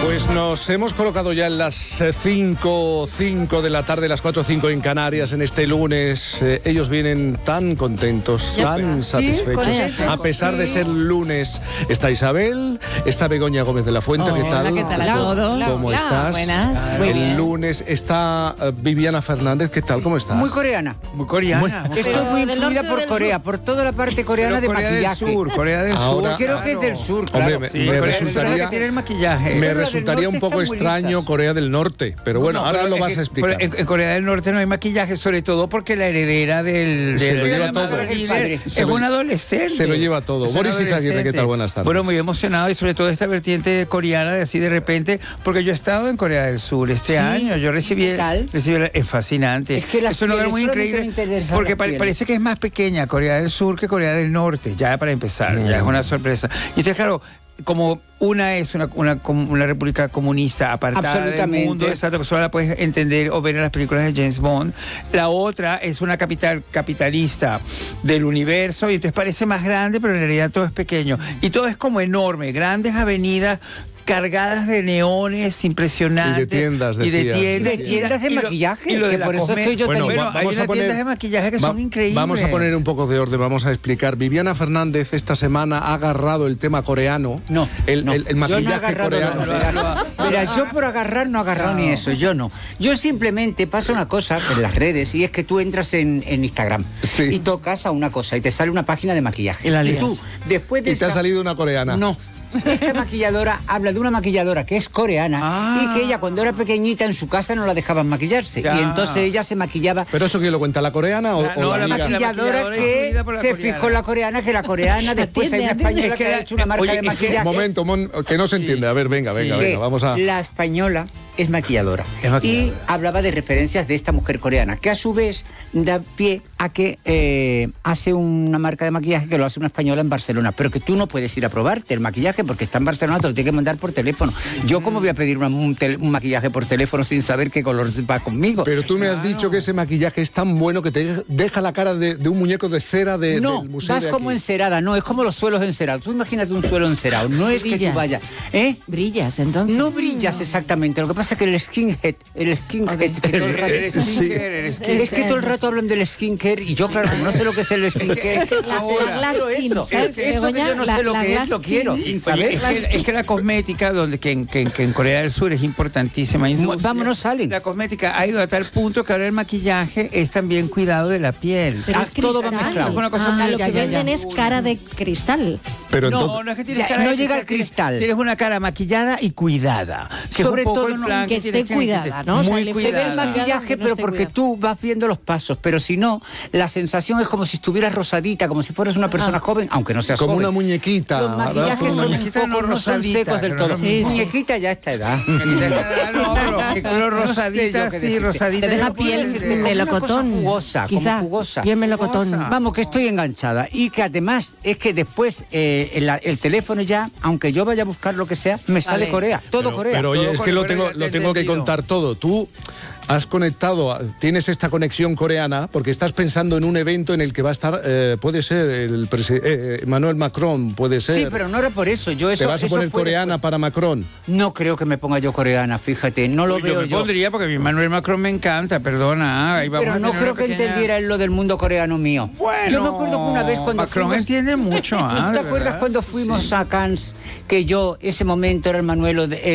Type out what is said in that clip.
Pues nos hemos colocado ya en las 5 de la tarde, las 4:05 en Canarias, en este lunes. Ellos vienen tan contentos, tan satisfechos. A pesar de ser lunes, está Isabel, está Begoña Gómez de la Fuente. Hola, ¿qué tal? ¿qué tal a todos? ¿Cómo estás? Buenas, muy El bien. lunes está Viviana Fernández. ¿Qué tal? ¿Cómo estás? Muy coreana. Muy coreana. Estoy muy influida por Corea, por toda la parte coreana de Corea maquillaje. del Sur, Corea del Ahora- Sur. Creo que es del sur, claro. Hombre, Sí, me Corea del Sur es resultaría- la que tiene el maquillaje. Me Pero la del resultaría un norte poco están muy extraño lisas. Corea del Norte, pero bueno, No, ahora pero lo es vas que- a explicar. pero en Corea del Norte no hay maquillaje, sobre todo porque la heredera del Se lo lleva amado todo. líder Se es lo- un adolescente. se lo lleva todo. Es un Boris Izaguirre, ¿qué tal? adolescente. Buenas tardes. Bueno, muy emocionado y sobre todo esta vertiente coreana de así de repente, porque yo he estado en Corea del Sur este año. Yo recibí, ¿qué tal? es fascinante. Es que la es un lugar piel, muy solamente increíble me interesa porque la piel. parece que es más pequeña Corea del Sur que Corea del Norte, ya para empezar, ya es una sorpresa. Y entonces, claro, como una es una república comunista apartada del Absolutamente. mundo, exacto, que solo la puedes entender o ver en las películas de James Bond. La otra es una capital capitalista del universo y entonces parece más grande, pero en realidad todo es pequeño. Y todo es como enorme, grandes avenidas cargadas de neones impresionantes. Y de tiendas, Y de decía. tiendas, Y de tiendas de y lo- maquillaje, y lo de que la por eso cosme- estoy yo Bueno, también. hay unas tiendas de maquillaje que son increíbles. Vamos a poner un poco de orden, vamos a explicar. Viviana Fernández esta semana ha agarrado el tema coreano. No, el yo maquillaje no he agarrado coreano. nada. Mira, yo por agarrar no he agarrado ni eso, yo no. Yo simplemente paso una cosa en las redes y es que tú entras en Instagram Sí. y tocas a una cosa y te sale una página de maquillaje. Y la Y lías. tú, después de Y te ha esa- salido una coreana. No. Esta maquilladora habla de una maquilladora que es coreana Ah. y que ella cuando era pequeñita en su casa no la dejaban maquillarse. Ya. Y entonces ella se maquillaba. ¿Pero eso quién lo cuenta? ¿La coreana o No, la la amiga? Maquilladora maquilladora que influida por la se coreana. fijó en la coreana, que la coreana después hay una Atiende, española atiende. que ha hecho una marca Oye, de es que- maquillaje. Momento, que no se entiende. A ver, venga, Sí. venga, vamos a... La española es maquilladora. Es maquilladora. Y hablaba de referencias de esta mujer coreana, que a su vez da pie a que hace una marca de maquillaje que lo hace una española en Barcelona, pero que tú no puedes ir a probarte el maquillaje porque está en Barcelona, te lo tiene que mandar por teléfono. Yo cómo voy a pedir un maquillaje por teléfono sin saber qué color va conmigo. Pero tú me has dicho que ese maquillaje es tan bueno que te deja la cara de un muñeco de cera no, del museo vas de como aquí. encerada, no, es como los suelos encerados. Tú imagínate un suelo encerado, no es que tú Brillas. vayas. ¿Eh? Brillas, entonces. No brillas exactamente, lo que pasa es que el skinhead, que todo el rato- El skincare, el es que todo el rato hablan del skincare y yo, claro, como no sé lo que es el skincare. La glass Pero skin, eso, ¿sabes, eso que Begoña? yo no La- sé lo la que es, glass lo quiero, skin. sin Oye, saber. es que la cosmética, que en Corea del Sur es importantísima industria. Vámonos, salen. La cosmética ha ido a tal punto que ahora el maquillaje es también cuidado de la piel. Pero es todo va cristal. mezclado. Es una cosa O sea, muy- lo ya, que ya, venden ya. es cara de cristal. Pero No, entonces... no es que tienes Ya, cara no de llega al tienes- cristal. Tienes una cara maquillada y cuidada. Que Sobre es un poco todo el no- plan que tienes esté cuidada, ¿no? O sea, Muy le Se ve el cuidada. maquillaje, No pero esté porque cuidado. tú vas viendo los pasos, pero si no, la sensación es como si estuvieras rosadita, como si fueras una persona joven, aunque no seas Como joven. una muñequita. Los ¿verdad? maquillajes Como una son un muñequita, poco, no no son rosadita, secos del pero todo. no- Sí, sí. Muñequita ya a esta edad. Que color No sé rosadita, yo qué sí, decirte. rosadita. Te deja Yo puedo piel decirte. como una melocotón. cosa jugosa, como quizá. jugosa. Piel melocotón. Jugosa. Vamos, que estoy enganchada. Y que además es que después el teléfono ya, aunque yo vaya a buscar lo que sea, me sale Corea. Todo Corea. Pero oye, Todo es con que lo Corea, tengo, ya te lo he tengo que entendido. contar todo. Tú has conectado, tienes esta conexión coreana porque estás pensando en un evento en el que va a estar, puede ser Emmanuel Macron, puede ser. Sí, pero no era por eso. Yo eso, ¿Te vas a eso poner fue coreana después. para Macron? No creo que me ponga yo coreana, fíjate. No lo Yo veo me yo. pondría porque mi Manuel Macron me encanta, perdona. Ahí vamos Pero a no tener creo una que pequeña- entendiera él lo del mundo coreano mío. Bueno, yo me acuerdo que una vez cuando Macron fuimos... entiende mucho, ¿Tú te ¿de acuerdas verdad? cuando fuimos a Cannes que yo, ese momento era el Manuel